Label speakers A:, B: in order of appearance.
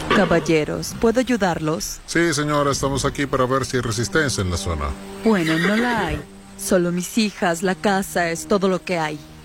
A: Caballeros, ¿puedo ayudarlos?
B: Sí, señora, estamos aquí para ver si hay resistencia en la zona.
A: Bueno, no la hay. Solo mis hijas, la casa, es todo lo que hay.